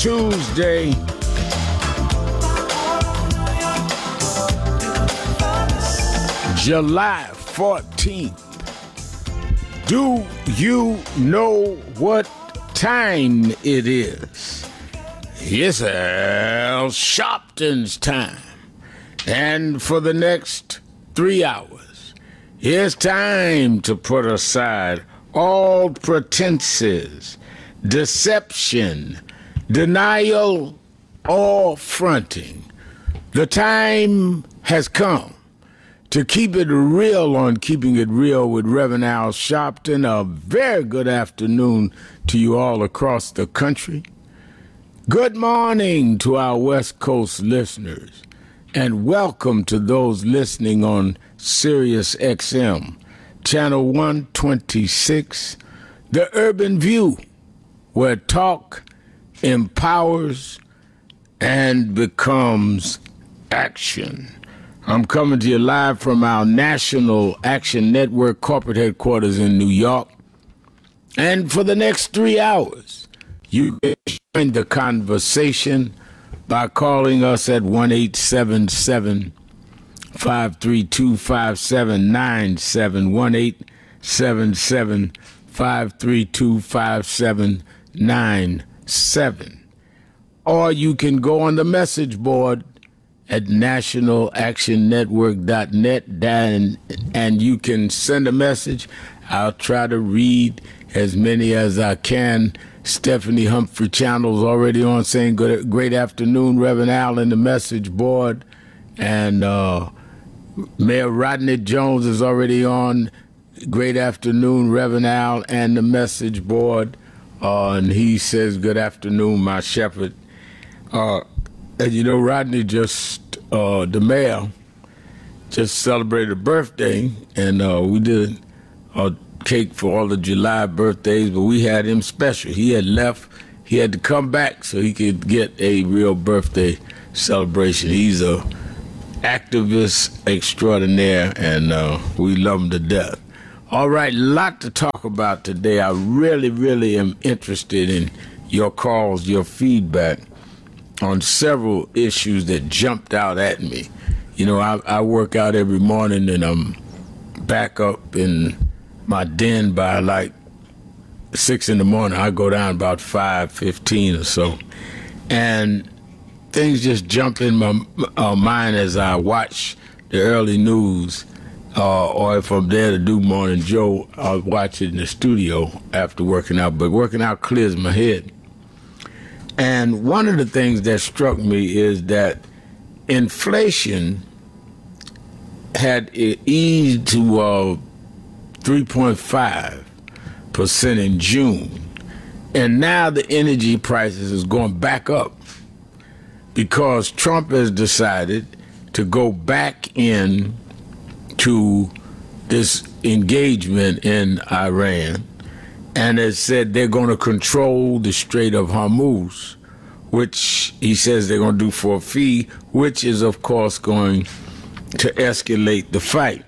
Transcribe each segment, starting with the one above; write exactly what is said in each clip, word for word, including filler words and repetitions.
Tuesday, July fourteenth. Do you know what time it is? It's Al Sharpton's time. And for the next three hours, it's time to put aside all pretenses, deception, denial, or fronting. The time has come to keep it real on Keeping It Real with Reverend Al Sharpton. A very good afternoon to you all across the country. Good morning to our West Coast listeners, and welcome to those listening on Sirius X M, Channel one twenty-six, The Urban View, where talk empowers and becomes action. I'm coming to you live from our National Action Network corporate headquarters in New York. And for the next three hours, you can join the conversation by calling us at one eight seven seven, five three two, five seven nine seven, one eight seven seven, five three two, five seven nine seven. Or you can go on the message board at national action network dot net, and, and you can send a message. I'll try to read as many as I can. Stephanie Humphrey Channel's already on saying good, great afternoon, Reverend Al, in the message board. And uh, Mayor Rodney Jones is already on. Great afternoon, Reverend Al, and the message board. Uh, and he says, good afternoon, my shepherd. Uh, and you know, Rodney just, uh, the mayor, just celebrated a birthday, and uh, we did a cake for all the July birthdays, but we had him special. He had left, he had to come back so he could get a real birthday celebration. He's a activist extraordinaire, and uh, we love him to death. All right, lot to talk about today. I really, really am interested in your calls, your feedback on several issues that jumped out at me. You know, I, I work out every morning, and I'm back up in my den by like six in the morning. I go down about five fifteen or so. And things just jump in my uh, mind as I watch the early news, uh, or if I'm there to do Morning Joe, I'll watch it in the studio after working out. But working out clears my head. And one of the things that struck me is that inflation had eased to uh, three point five percent in June. And now the energy prices is going back up because Trump has decided to go back in to this engagement in Iran, and has said they're going to control the Strait of Hormuz, which he says they're going to do for a fee, which is, of course, going to escalate the fight.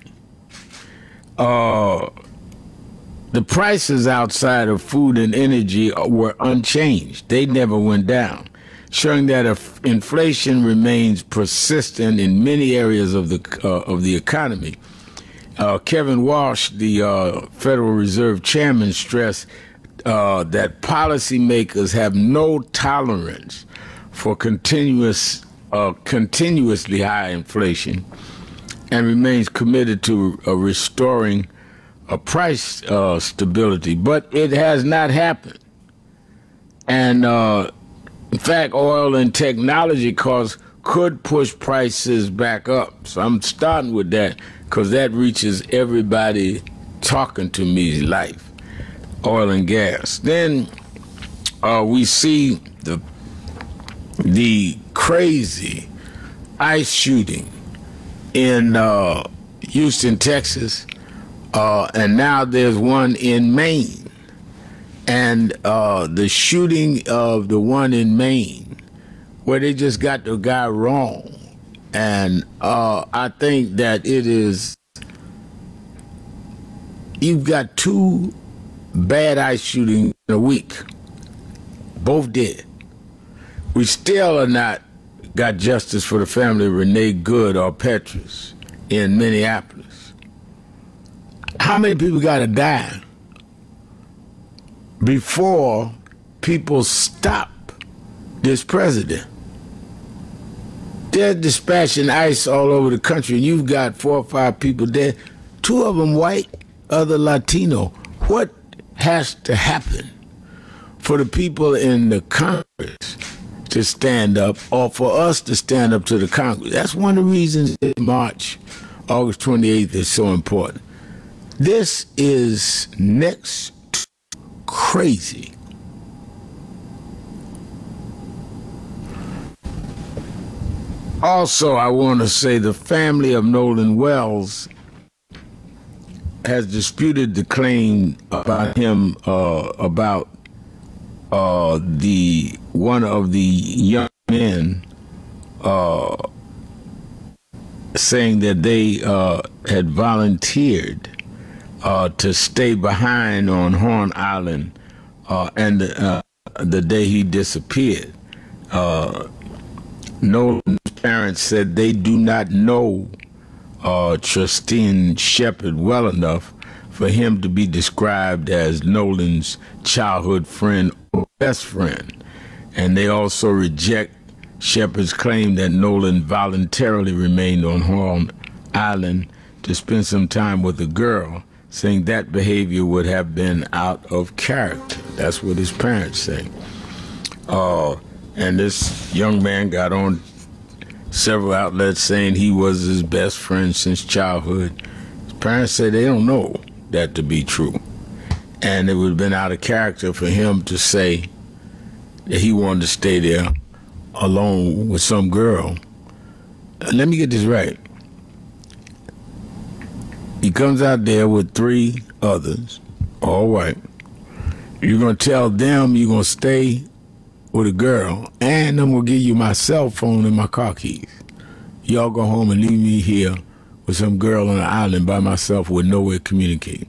Uh, the prices outside of food and energy were unchanged. They never went down, showing that if inflation remains persistent in many areas of the uh, of the economy. Uh, Kevin Walsh, the uh, Federal Reserve Chairman, stressed uh, that policymakers have no tolerance for continuous, uh, continuously high inflation, and remains committed to uh, restoring a price uh, stability. But it has not happened. And uh, in fact, oil and technology costs could push prices back up. So I'm starting with that because that reaches everybody talking to me's life, oil and gas. Then uh, we see the the crazy ice shooting in uh, Houston, Texas, uh, and now there's one in Maine. And uh, the shooting of the one in Maine, where they just got the guy wrong. And uh, I think that it is, you've got two bad ice shootings in a week, both dead. we still are not got justice for the family of Renee Good or Petrus in Minneapolis. How many people got to die before people stop this president? They're dispatching ICE all over the country, and you've got four or five people dead, two of them white, other Latino. What has to happen for the people in the Congress to stand up, or for us to stand up to the Congress? That's one of the reasons that March, August twenty-eighth, is so important. This is next to crazy. Also, I want to say the family of Nolan Wells has disputed the claim about him, uh, about uh, the one of the young men uh, saying that they uh, had volunteered uh, to stay behind on Horn Island uh, and uh, the day he disappeared. Uh, Nolan's parents said they do not know uh, Trustine Shepard well enough for him to be described as Nolan's childhood friend or best friend. And they also reject Shepard's claim that Nolan voluntarily remained on Horn Island to spend some time with a girl, saying that behavior would have been out of character. That's what his parents say. Uh, and this young man got on several outlets saying he was his best friend since childhood. His parents say they don't know that to be true. And it would have been out of character for him to say that he wanted to stay there alone with some girl. Let me get this right. He comes out there with three others, all white. You're going to tell them you're going to stay with a girl, and I'm going to give you my cell phone and my car keys. Y'all go home and leave me here with some girl on an island by myself with nowhere to communicate.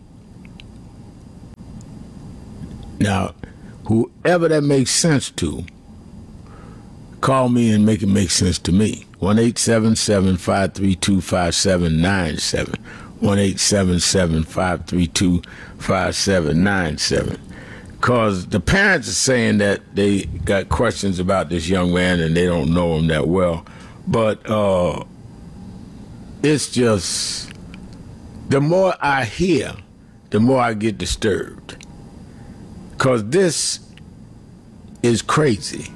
Now, whoever that makes sense to, call me and make it make sense to me. one eight seven seven, five three two, five seven nine seven. one eight seven seven, five three two, five seven nine seven. Because the parents are saying that they got questions about this young man and they don't know him that well. But uh, it's just, the more I hear, the more I get disturbed. Because this is crazy.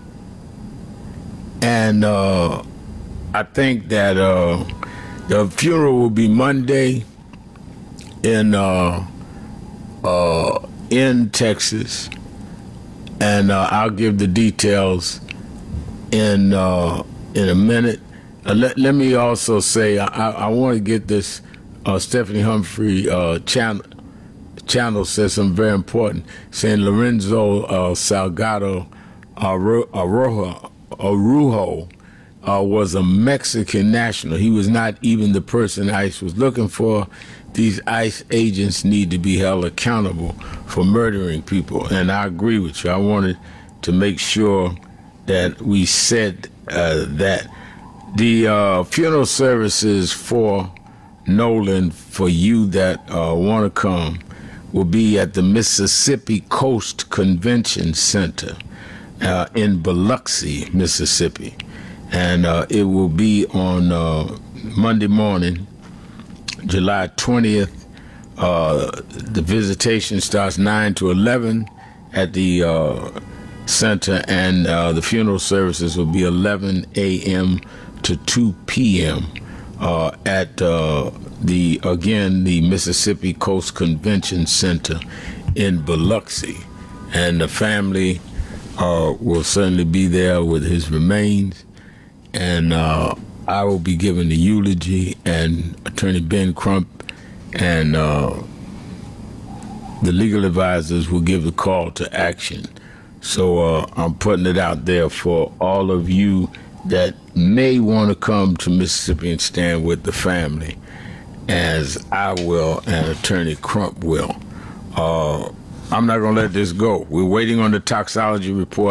And uh, I think that uh, the funeral will be Monday in uh, uh, in Texas, and uh, I'll give the details in uh, in a minute. Uh, let, let me also say I, I want to get this. Uh, Stephanie Humphrey uh, channel channel says something very important, saying Lorenzo uh, Salgado Arojo, Arujo uh, was a Mexican national. He was not even the person ICE was looking for. These ICE agents need to be held accountable for murdering people. And I agree with you. I wanted to make sure that we said uh, that. The uh, funeral services for Nolan, for you that uh, want to come, will be at the Mississippi Coast Convention Center uh, in Biloxi, Mississippi. And uh, it will be on uh, Monday morning, July twentieth. Uh, the visitation starts nine to eleven at the uh, center, and uh, the funeral services will be eleven a.m. to two p.m. Uh, at uh, the, again, the Mississippi Coast Convention Center in Biloxi. And the family uh, will certainly be there with his remains. And uh, I will be giving the eulogy, and Attorney Ben Crump and uh, the legal advisors will give the call to action. So uh, I'm putting it out there for all of you that may want to come to Mississippi and stand with the family, as I will and Attorney Crump will. Uh, I'm not going to let this go. We're waiting on the toxicology report.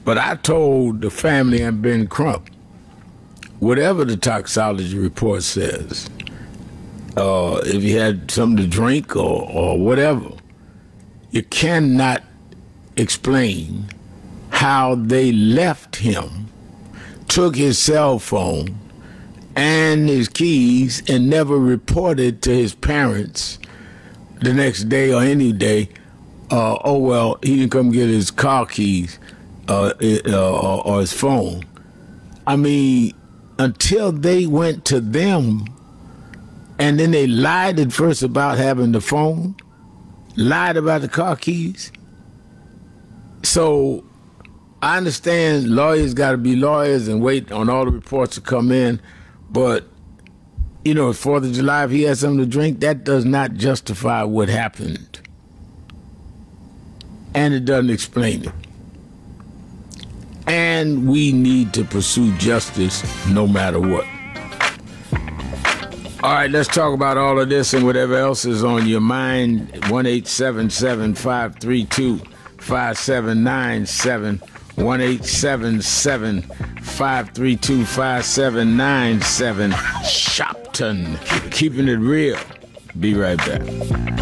But I told the family and Ben Crump, whatever the toxicology report says, uh, if he had something to drink or, or whatever, you cannot explain how they left him, took his cell phone and his keys, and never reported to his parents the next day or any day, uh, oh, well, he didn't come get his car keys uh, uh, or his phone. I mean, until they went to them, and then they lied at first about having the phone, lied about the car keys. So I understand lawyers got to be lawyers and wait on all the reports to come in, but, you know, fourth of July, if he had something to drink, that does not justify what happened. And it doesn't explain it. And we need to pursue justice no matter what. All right, let's talk about all of this and whatever else is on your mind. one eight seven seven, five three two, five seven nine seven. one eight seven seven, five three two, five seven nine seven. Shopton, keeping it real. Be right back.